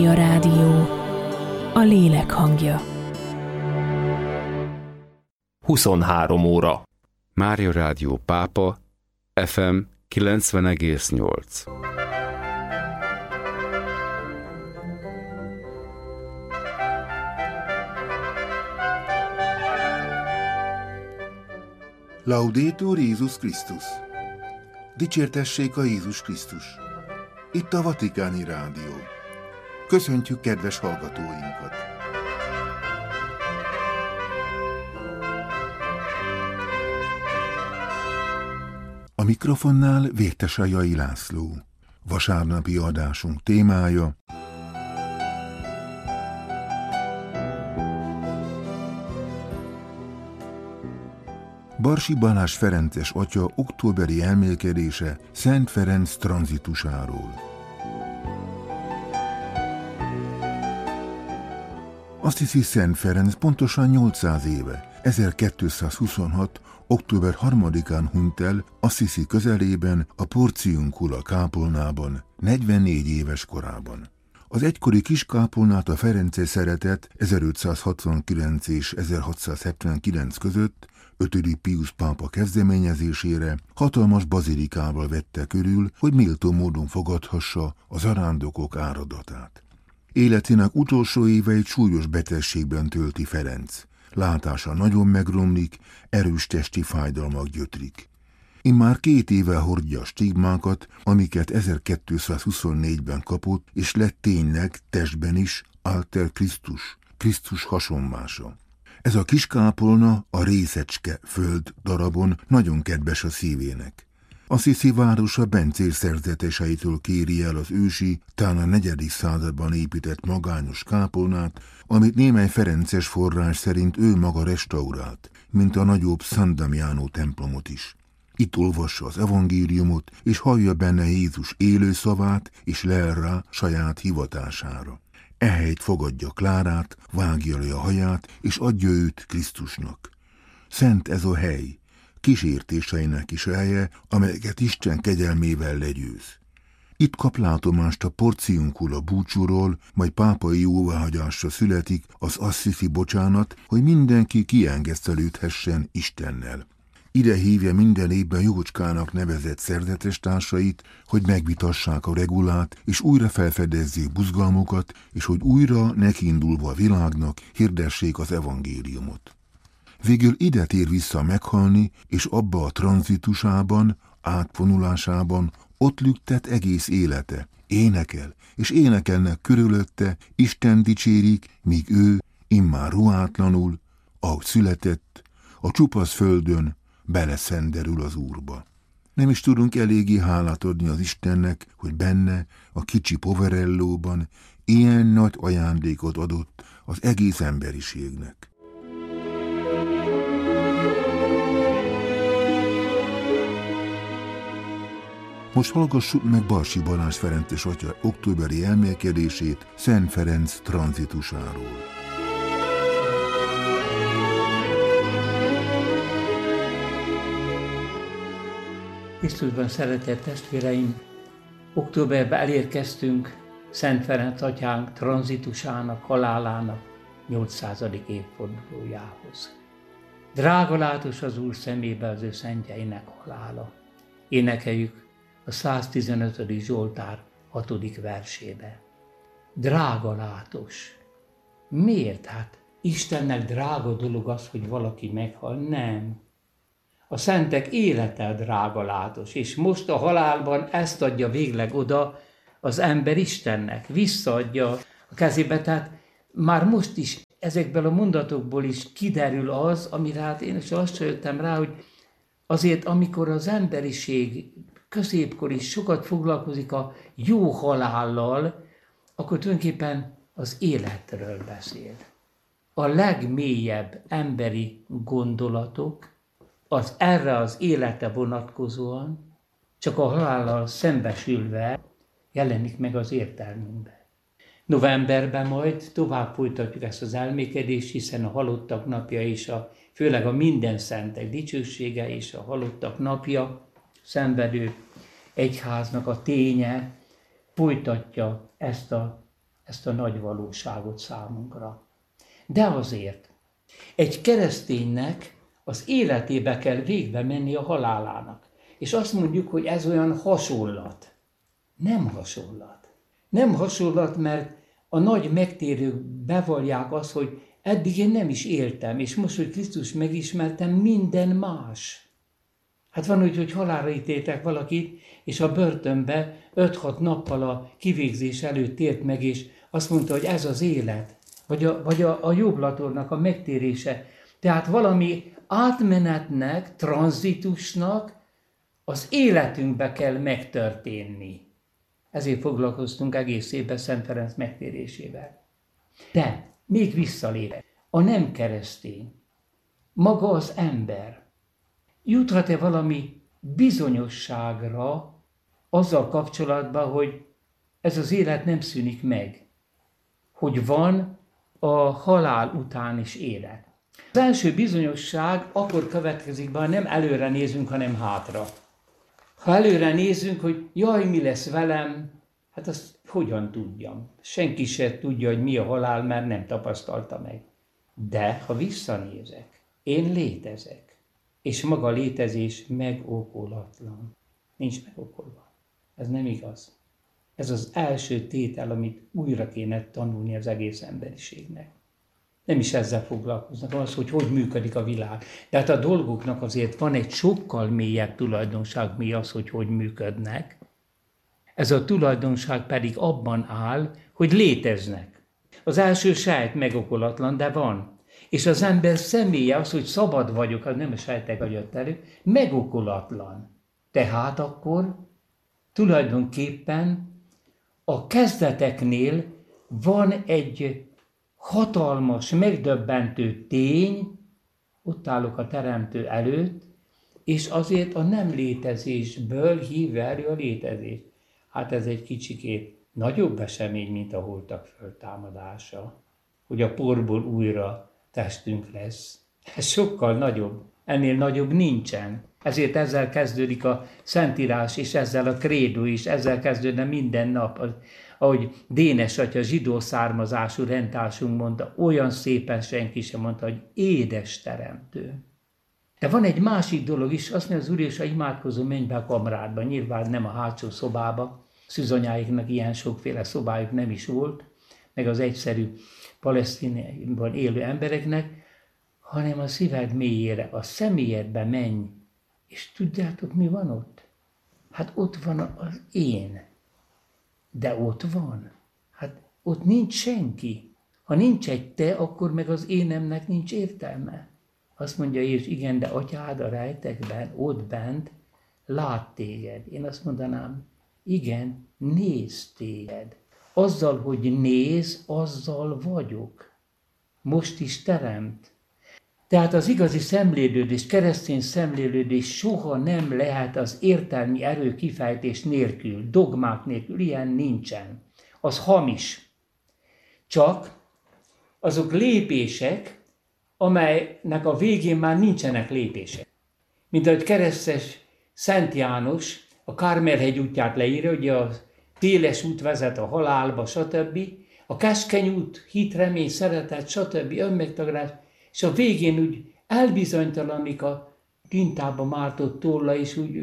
A rádió, a lélek hangja. 23 óra. Mária Rádió Pápa, FM 90,8. Laudetur Jézus Krisztus! Dicsértessék a Jézus Krisztus! Itt a Vatikáni Rádió. Köszöntjük kedves hallgatóinkat! A mikrofonnál Vértesajai László. Vasárnapi adásunk témája: Barsi Balázs ferences atya októberi elmélkedése Szent Ferenc tranzitusáról. Assisi Szent Ferenc pontosan 800 éve, 1226. október 3-án hunyt el Assisi közelében, a Porciuncula kápolnában, 44 éves korában. Az egykori kiskápolnát a ferences szeretet 1569 és 1679 között 5. Pius pápa kezdeményezésére hatalmas bazilikával vette körül, hogy méltó módon fogadhassa a zarándokok áradatát. Életének utolsó éveit súlyos betegségben tölti Ferenc. Látása nagyon megromlik, erős testi fájdalmak gyötrik. Immár 2 éve hordja a stigmákat, amiket 1224-ben kapott, és lett tényleg testben is Alter Christus, Krisztus hasonmása. Ez a kiskápolna a részecske föld darabon nagyon kedves a szívének. Assisi városa bencér szerzeteseitől kéri el az ősi, talán a 4. században épített magányos kápolnát, amit némely ferences forrás szerint ő maga restaurált, mint a nagyobb San Damiano templomot is. Itt olvassa az evangéliumot, és hallja benne Jézus élő szavát, és lel rá saját hivatására. Ehelyt fogadja Klárát, vágja le a haját, és adja őt Krisztusnak. Szent ez a hely, kísértéseinek is helye, amelyeket Isten kegyelmével legyőz. Itt kap látomást a Porciuncula búcsúról, majd pápai jóváhagyásra születik az assisi bocsánat, hogy mindenki kiengesztelődhessen Istennel. Ide hívja minden évben Jócskának nevezett szerzetestársait, hogy megvitassák a regulát, és újra felfedezzék buzgalmukat, és hogy újra nekiindulva a világnak hirdessék az evangéliumot. Végül ide tér vissza meghalni, és abba a tranzitusában, átvonulásában ott lüktet egész élete. Énekel, és énekelnek körülötte, Isten dicsérik, míg ő, immár ruhátlanul, ahogy született, a csupasz földön beleszenderül az Úrba. Nem is tudunk eléggé hálát adni az Istennek, hogy benne, a kicsi Poverellóban ilyen nagy ajándékot adott az egész emberiségnek. Most hallgassuk meg Barsi Balázs ferences atya októberi elmélkedését Szent Ferenc tranzitusáról. Krisztusban szeretett testvéreim, októberben elérkeztünk Szent Ferenc atyánk tranzitusának, halálának 800. évfordulójához. Drága látos az Úr szemébe az ő szentjeinek halála. Énekeljük a 115. Zsoltár 6. versébe. Drága látos. Miért? Hát Istennek drága dolog az, hogy valaki meghal? Nem. A szentek élete drága látos, és most a halálban ezt adja végleg oda az ember Istennek, visszaadja a kezébe, tehát már most is ezekből a mondatokból is kiderül az, amire hát én is azt jöttem rá, hogy azért, amikor az emberiség középkor is sokat foglalkozik a jó halállal, akkor tulajdonképpen az életről beszél. A legmélyebb emberi gondolatok az erre az élete vonatkozóan csak a halállal szembesülve jelenik meg az értelmünkben. Novemberben majd tovább folytatjuk ezt az elmékedést, hiszen a halottak napja és főleg a minden szentek dicsősége és a halottak napja, szenvedő egyháznak a ténye folytatja ezt a ezt a nagy valóságot számunkra. De azért egy kereszténynek az életébe kell végbe menni a halálának. És azt mondjuk, hogy ez olyan hasonlat. Nem hasonlat. Nem hasonlat, mert a nagy megtérők bevallják azt, hogy eddig én nem is éltem, és most, hogy Krisztus megismertem, minden más. Hát van úgy, hogy halálra ítéltek valakit, és a börtönbe 5-6 nappal a kivégzés előtt tért meg, és azt mondta, hogy ez az élet, vagy a jobblatornak a megtérése. Tehát valami átmenetnek, tranzitusnak az életünkbe kell megtörténni. Ezért foglalkoztunk egész évben Szent Ferenc megtérésével. De még visszalépve, a nem keresztény, maga az ember, juthat-e valami bizonyosságra azzal kapcsolatban, hogy ez az élet nem szűnik meg, hogy van a halál után is élet. Az első bizonyosság akkor következik be, ha nem előre nézünk, hanem hátra. Ha előre nézünk, hogy jaj, mi lesz velem, hát azt hogyan tudjam? Senki se tudja, hogy mi a halál, mert nem tapasztalta meg. De ha visszanézek, én létezek, és maga a létezés megokolatlan. Nincs megokolva. Ez nem igaz. Ez az első tétel, amit újra kéne tanulni az egész emberiségnek. Nem is ezzel foglalkoznak, az, hogy működik a világ. De hát a dolgoknak azért van egy sokkal mélyebb tulajdonság, mi az, hogy működnek. Ez a tulajdonság pedig abban áll, hogy léteznek. Az első sejt megokolatlan, de van. És az ember személye az, hogy szabad vagyok, az nem a sejtek jött elő, megokolatlan. Tehát akkor tulajdonképpen a kezdeteknél van egy hatalmas, megdöbbentő tény, ott állok a Teremtő előtt, és azért a nem létezésből hív elő a létezést. Hát ez egy kicsikét nagyobb esemény, mint a holtak föltámadása, hogy a porból újra testünk lesz. Ez sokkal nagyobb, ennél nagyobb nincsen. Ezért ezzel kezdődik a Szentírás, és ezzel a krédó is, ezzel kezdődne minden nap. Ahogy Dénes atya, zsidó származású rendtársunk mondta, olyan szépen senki sem mondta, hogy édes Teremtő. De van egy másik dolog is, azt mondja az Úr, és a imádkozó menj be a kamrádba, nyilván nem a hátsó szobába, szűzanyáiknak ilyen sokféle szobájuk nem is volt, meg az egyszerű Palesztinában élő embereknek, hanem a szíved mélyére, a személyedbe menj, és tudjátok, mi van ott? Hát ott van az én. De ott van. Hát ott nincs senki. Ha nincs egy te, akkor meg az énemnek nincs értelme. Azt mondja Jézus, igen, de atyád a rejtekben, ott bent lát téged. Én azt mondanám, igen, néz téged. Azzal, hogy néz, azzal vagyok. Most is teremt. Tehát az igazi szemlélődés, keresztény szemlélődés soha nem lehet az értelmi erő kifejtés nélkül, dogmák nélkül, ilyen nincsen. Az hamis. Csak azok lépések, amelynek a végén már nincsenek lépések. Mint ahogy keresztes Szent János a Kármel-hegy útját leírja, hogy a téles út vezet a halálba, stb. A keskeny út, hit, remény, szeretet, stb. Önmegtagadás, és a végén úgy elbizonytalanodik a tintába mártott tolla, és úgy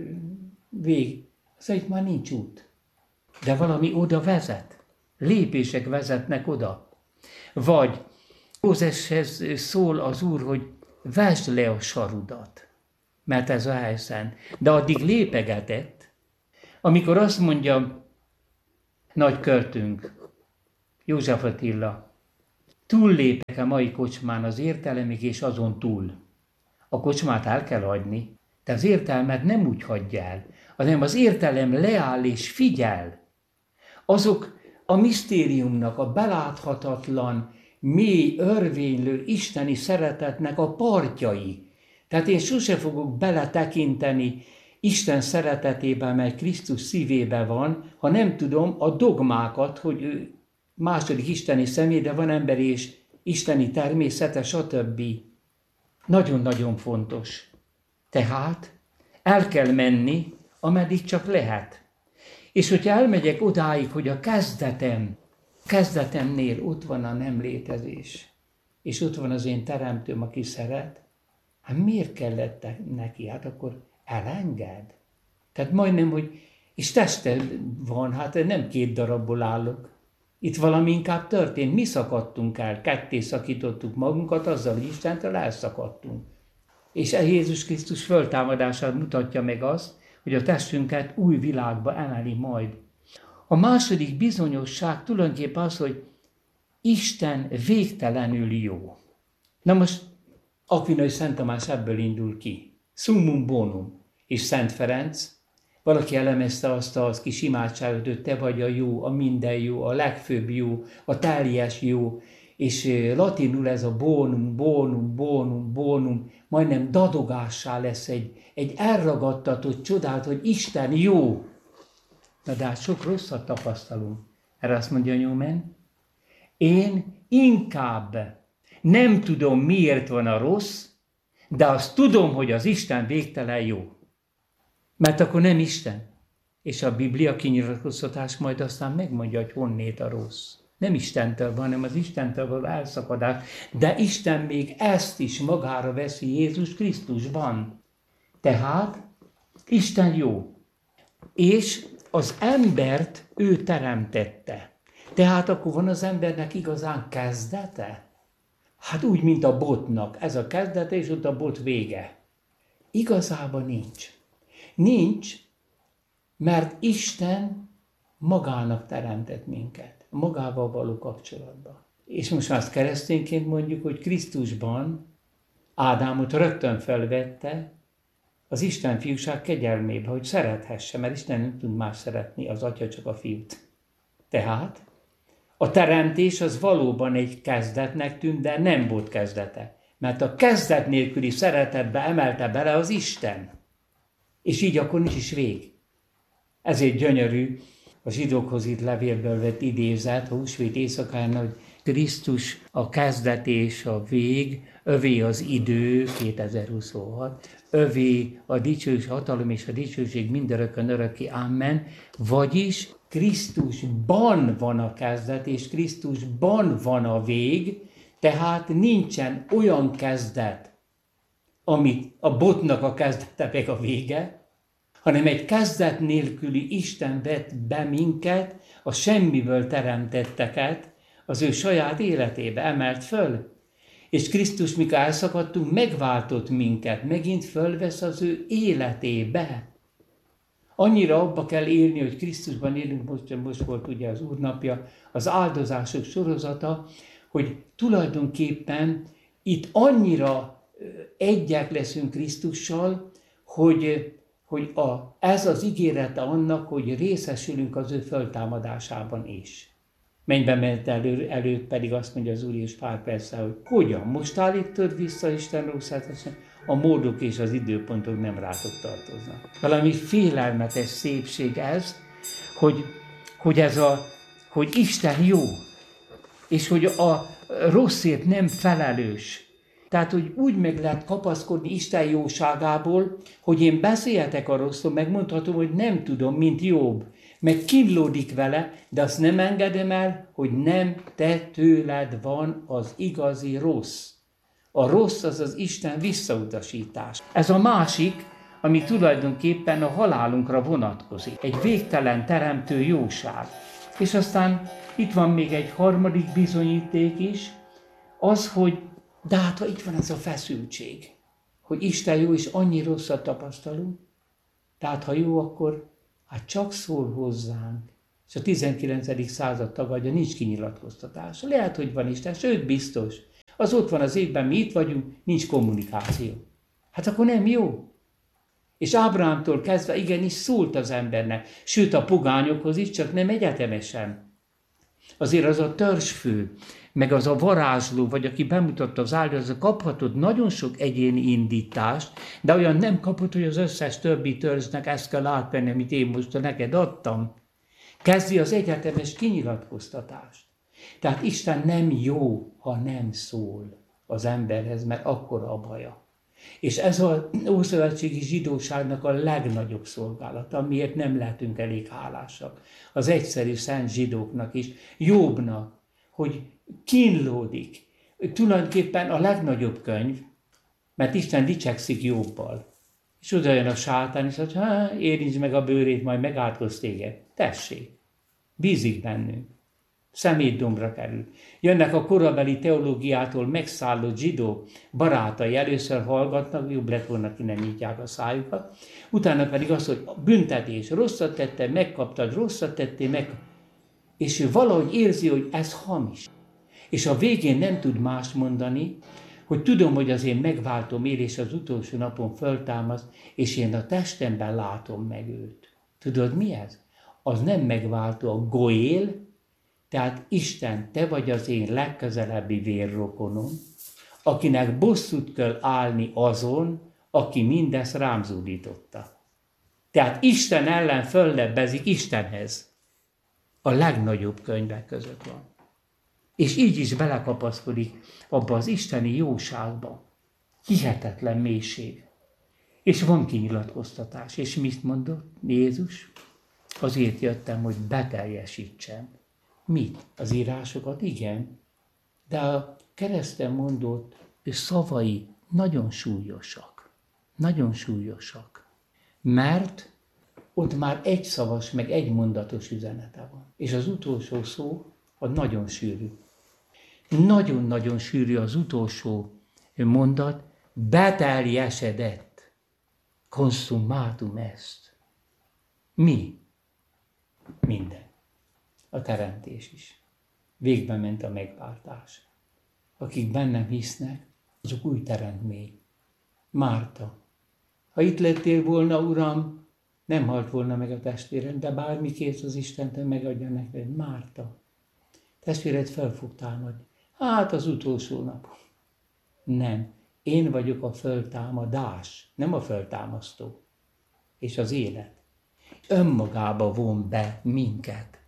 vég. Szóval itt már nincs út. De valami oda vezet. Lépések vezetnek oda. Vagy Mózeshez szól az Úr, hogy vesd le a sarudat, mert ez a helyszín. De addig lépegetett, amikor azt mondja nagy költőnk, József Attila, túllépek a mai kocsmán az értelemig, és azon túl. A kocsmát el kell hagyni, de az értelmet nem úgy hagyja el, hanem az értelem leáll és figyel. Azok a misztériumnak, a beláthatatlan, mély, örvénylő isteni szeretetnek a partjai. Tehát én sose fogok beletekinteni Isten szeretetében, mely Krisztus szívében van, ha nem tudom a dogmákat, hogy ő második isteni személy, de van emberi és isteni természete, stb. Nagyon-nagyon fontos. Tehát el kell menni, ameddig csak lehet. És hogyha elmegyek odáig, hogy a kezdetem kezdetemnél ott van a nem létezés, és ott van az én teremtőm, aki szeret, hát miért kellett neki? Hát akkor elenged. Tehát majdnem, hogy, és tested van, hát nem 2 darabból állok. Itt valami inkább történt, mi szakadtunk el, ketté szakítottuk magunkat azzal, hogy Istentől elszakadtunk. És Jézus Krisztus föltámadását mutatja meg azt, hogy a testünket új világba emeli majd. A második bizonyosság tulajdonképpen az, hogy Isten végtelenül jó. Na most Akvinai Szent Tamás ebből indul ki. Summum bonum. És Szent Ferenc, valaki elemezte azt a kis imádságot, hogy te vagy a jó, a minden jó, a legfőbb jó, a teljes jó, és latinul ez a bonum, bonum, bonum, bonum, majdnem dadogássá lesz egy elragadtatott csodát, hogy Isten jó. Na de hát sok rosszat tapasztalunk. Erre azt mondja Newman, én inkább nem tudom, miért van a rossz, de azt tudom, hogy az Isten végtelen jó. Mert akkor nem Isten. És a Biblia kinyilatkoztatás majd aztán megmondja, hogy honnét a rossz. Nem Istentől van, hanem az Istentől való elszakadás. De Isten még ezt is magára veszi Jézus Krisztusban. Tehát Isten jó. És az embert ő teremtette. Tehát akkor van az embernek igazán kezdete? Hát úgy, mint a botnak. Ez a kezdete, és ott a bot vége. Igazában nincs. Nincs, mert Isten magának teremtett minket, magával való kapcsolatban. És most már azt keresztényként mondjuk, hogy Krisztusban Ádámot rögtön felvette az Isten fiúság kegyelmébe, hogy szerethesse, mert Isten nem tud más szeretni, az Atya csak a Fiút. Tehát a teremtés az valóban egy kezdetnek tűnt, de nem volt kezdete. Mert a kezdet nélküli szeretetbe emelte bele az Isten. És így akkor nincs is vég. Ezért gyönyörű a zsidókhoz írt levélből vett idézet, a húsvét éjszakán, hogy Krisztus a kezdet és a vég, övé az idő, 2026, övé a dicsőség, hatalom és a dicsőség mindörökkön örökké, amen. Vagyis Krisztusban van a kezdet, és Krisztusban van a vég, tehát nincsen olyan kezdet, amit a botnak a kezdete meg a vége, hanem egy kezdet nélküli Isten vett be minket, a semmiből teremtetteket, az ő saját életébe emelt föl. És Krisztus, mikor elszakadtunk, megváltott minket, megint fölvesz az ő életébe. Annyira abba kell élni, hogy Krisztusban élünk, most volt ugye az Úrnapja, az áldozások sorozata, hogy tulajdonképpen itt annyira egyek leszünk Krisztussal, hogy ez az ígérete annak, hogy részesülünk az ő föltámadásában is. Mennybe ment előtt pedig azt mondja az Úr és pár perccel, hogy hogyan? Most állítod vissza Isten rószát, a módok és az időpontok nem rátok tartoznak. Valami félelmetes szépség ez, hogy Isten jó, és hogy a rosszért nem felelős. Tehát, hogy úgy meg lehet kapaszkodni Isten jóságából, hogy én beszélhetek a rosszról, megmondhatom, hogy nem tudom, mint Jobb. Meg kínlódik vele, de azt nem engedem el, hogy nem te tőled van az igazi rossz. A rossz az az Isten visszautasítás. Ez a másik, ami tulajdonképpen a halálunkra vonatkozik. Egy végtelen teremtő jóság. És aztán itt van még egy harmadik bizonyíték is, az, hogy de hát, ha itt van ez a feszültség, hogy Isten jó, és annyi rosszat tapasztalunk, tehát ha jó, akkor hát csak szól hozzánk. És a 19. század tagadja, nincs kinyilatkoztatás. Lehet, hogy van Isten, sőt biztos. Az ott van az évben, mi itt vagyunk, nincs kommunikáció. Hát akkor nem jó. És Ábrahámtól kezdve igenis szólt az embernek, sőt a pogányokhoz is, csak nem egyetemesen. Azért az a törzsfő, meg az a varázsló, vagy aki bemutatta az áldozatot, kaphatod nagyon sok egyéni indítást, de olyan nem kapod, hogy az összes többi törzsnek ezt kell átvenni, amit én most neked adtam. Kezdi az egyetemes kinyilatkoztatást. Tehát Isten nem jó, ha nem szól az emberhez, mert akkora a baja. És ez az ószövetségi zsidóságnak a legnagyobb szolgálata, amiért nem lehetünk elég hálásak. Az egyszerű szent zsidóknak is, Jobbnak, hogy kínlódik. Tulajdonképpen a legnagyobb könyv, mert Isten dicsekszik Jobbal. És oda jön a sátán, és mondja, érintsd meg a bőrét, majd megátkoz téged. Tessék, bízik bennünk. Szemétdombra kerül. Jönnek a korabeli teológiától megszállott zsidó barátai, először hallgatnak, jobb lett volna, ki nem nyitják a szájukat, utána pedig az, hogy büntetés, rosszat tettél, megkaptad, rosszat tettél, meg... És ő valahogy érzi, hogy ez hamis. És a végén nem tud más mondani, hogy tudom, hogy az én megváltom él, és az utolsó napon föltámaszt, és én a testemben látom meg őt. Tudod mi ez? Az nem megváltó, a goél, tehát Isten, te vagy az én legközelebbi vérrokonom, akinek bosszút kell állni azon, aki mindezt rám zúdította. Tehát Isten ellen föllebbezik Istenhez. A legnagyobb könyvek között van. És így is belekapaszkodik abba az isteni jóságba. Hihetetlen mélység. És van kinyilatkoztatás. És mit mondott Jézus? Azért jöttem, hogy beteljesítsem. Mit? Az írásokat? Igen. De a kereszten mondott szavai nagyon súlyosak. Nagyon súlyosak. Mert ott már egy szavas, meg egy mondatos üzenete van. És az utolsó szó, az nagyon sűrű. Nagyon-nagyon sűrű az utolsó mondat, beteljesedett. Consummatum est. Mi? Minden. A teremtés is. Végbe ment a megváltás. Akik bennem hisznek, azok új teremtmény. Márta. Ha itt lettél volna, Uram, nem halt volna meg a testvérem, de bármikért az Istentől megadja neked. Márta. Testvéred fel fog támadni. Hát az utolsó nap. Nem. Én vagyok a föltámadás, nem a föltámasztó. És az élet. Önmagába von be minket.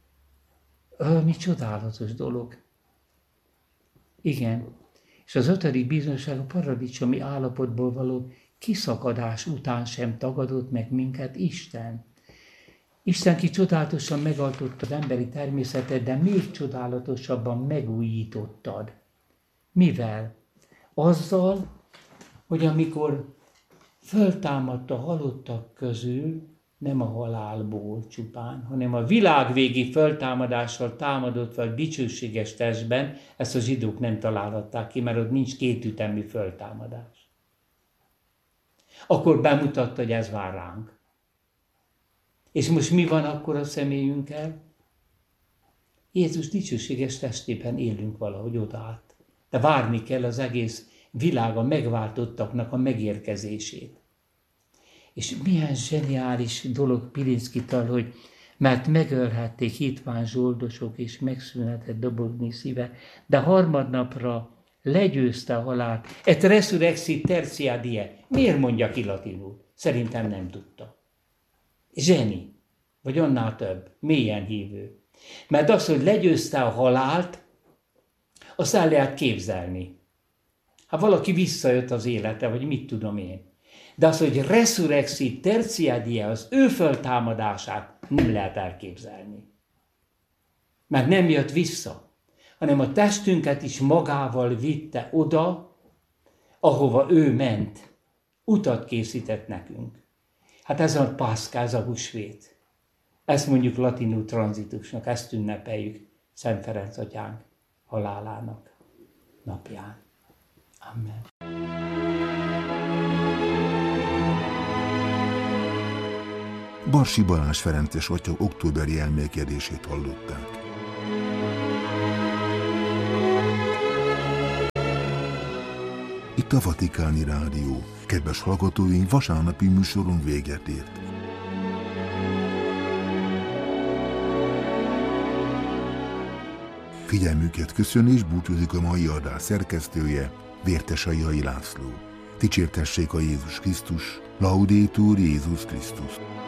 Mi csodálatos dolog. Igen. És az 5. bizonyság a paradicsomi állapotból való kiszakadás után sem tagadott meg minket Isten. Isten ki csodálatosan megalkotta az emberi természetet, de még csodálatosabban megújítottad. Mivel? Azzal, hogy amikor föltámadt a halottak közül, nem a halálból csupán, hanem a világvégi föltámadással támadott fel dicsőséges testben, ezt a zsidók nem találhatták ki, mert ott nincs kétütemű föltámadás. Akkor bemutatta, hogy ez vár ránk. És most mi van akkor a személyünkkel? Jézus dicsőséges testében élünk valahogy oda át. De várni kell az egész világ a megváltottaknak a megérkezését. És milyen zseniális dolog Pilinszkitől, hogy mert megölhették hitvány zsoldosok, és megszűnhetett dobogni szíve, de harmadnapra legyőzte a halált. Et resurrexit tertia die. Miért mondja ki latinul? Szerintem nem tudta. Zseni, vagy annál több, mélyen hívő. Mert az, hogy legyőzte a halált, azt el lehet képzelni. Hát valaki visszajött az élete, vagy mit tudom én. De az, hogy resurrexit tertia die, az ő föltámadását nem lehet elképzelni. Mert nem jött vissza, hanem a testünket is magával vitte oda, ahova ő ment. Utat készített nekünk. Hát ez a Pászka, ez a húsvét. Ezt mondjuk latinul tranzitusnak, ezt ünnepeljük Szent Ferenc atyánk halálának napján. Amen. Barsi Balázs Ferences atya októberi elmélkedését hallották. Itt a Vatikáni Rádió. Kedves hallgatóink, vasárnapi műsorunk véget ért. Figyelmüket köszöni és búcsúzik a mai adás szerkesztője, Vértesai László. Dicsértessék a Jézus Krisztus, Laudetur Jézus Krisztus.